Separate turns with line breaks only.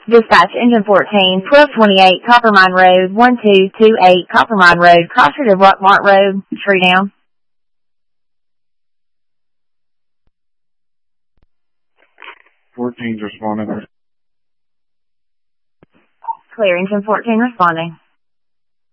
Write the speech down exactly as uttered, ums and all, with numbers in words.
Dispatch engine fourteen, twelve twenty-eight Copper Mine Road, one two two eight Copper Mine Road, crosser to Rockmart Road, tree down.
fourteen's responding.
Clear, engine fourteen responding.